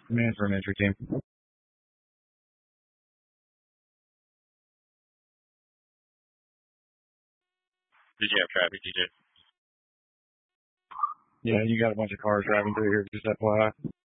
Man for an entry team. Did you have traffic, DJ? Yeah, you got a bunch of cars driving through here, just FYI.